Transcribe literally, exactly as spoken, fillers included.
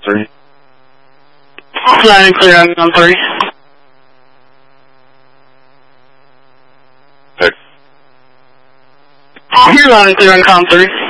three. Loud and clear on on three. Six. You're loud and clear on com three.